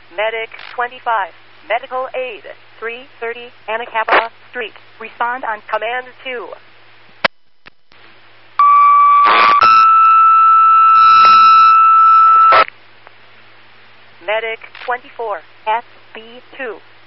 Medic 25. Medical aid 330 Anacapa Street. Respond on Command 2. Medic 24. SB2.